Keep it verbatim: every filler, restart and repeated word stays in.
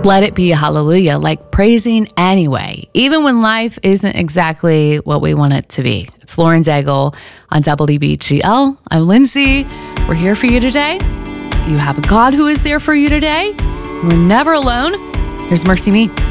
Let it be a hallelujah, like praising anyway, even when life isn't exactly what we want it to be. It's Lauren Daigle on W B G L. I'm Lindsay. We're here for you today. You have a God who is there for you today. We're never alone. Here's Mercy Me.